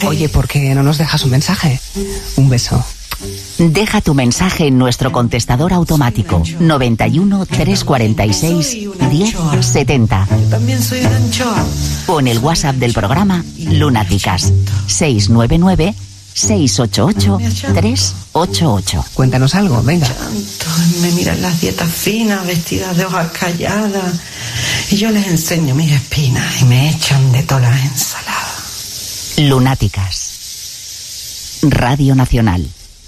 Oye, ¿por qué no nos dejas un mensaje? Un beso. Deja tu mensaje en nuestro contestador automático 91 346 1070. También soy de anchoa. O en el WhatsApp del programa Lunáticas 699 688 388. Cuéntanos algo, venga. Me miran las dietas finas, vestidas de hojas calladas, y yo les enseño mis espinas y me echan de todas las ensaladas. Lunáticas. Radio Nacional.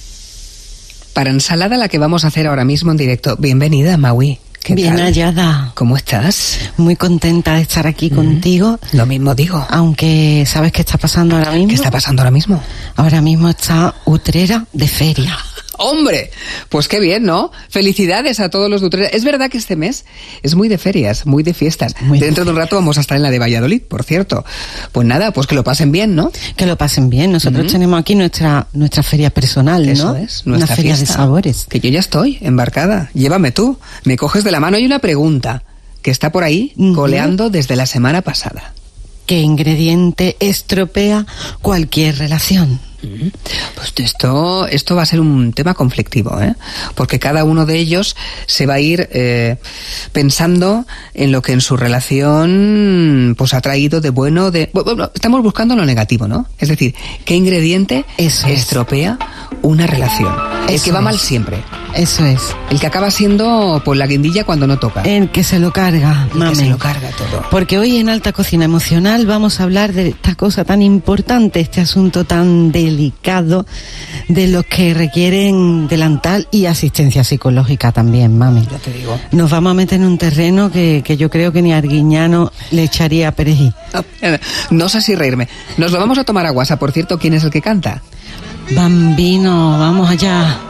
Para ensalada la que vamos a hacer ahora mismo en directo. Bienvenida, Maui. ¿Qué Bien tal? hallada. ¿Cómo estás? Muy contenta de estar aquí contigo. Lo mismo digo. Aunque, ¿sabes qué está pasando ahora mismo? ¿Qué está pasando ahora mismo? Ahora mismo está Utrera de feria. ¡Hombre! Pues qué bien, ¿no? Felicidades a todos los de Utrera. Es verdad que este mes es muy de ferias, muy de fiestas. Dentro de un rato vamos a estar en la de Valladolid, por cierto. Pues nada, pues que lo pasen bien, ¿no? Que lo pasen bien. Nosotros tenemos aquí nuestra feria personal, ¿no? Eso es, nuestra una feria fiesta. de sabores. Que yo ya estoy embarcada. Llévame tú. Me coges de la mano. Hay una pregunta que está por ahí coleando desde la semana pasada. ¿Qué ingrediente estropea cualquier relación? Pues esto va a ser un tema conflictivo, ¿eh? Porque cada uno de ellos se va a ir pensando en lo que en su relación pues ha traído de bueno, bueno, estamos buscando lo negativo, ¿no? Es decir, ¿qué ingrediente estropea una relación? El que va mal siempre. Eso es. El que acaba siendo pues la guindilla cuando no toca. El que se lo carga, El que se lo carga todo. Porque hoy en Alta Cocina Emocional vamos a hablar de esta cosa tan importante, este asunto tan delicado, de los que requieren delantal y asistencia psicológica también, mami. Ya te digo. Nos vamos a meter en un terreno que yo creo que ni Arguiñano le echaría perejil. No sé si reírme. Nos lo vamos a tomar a guasa, por cierto, ¿quién es el que canta? Bambino, vamos allá.